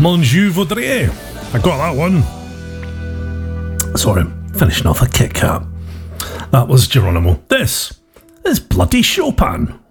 Mon Dieu Vaudrey. I got that one. Sorry, finishing off a Kit Kat. That was Geronimo. This is bloody Chopin.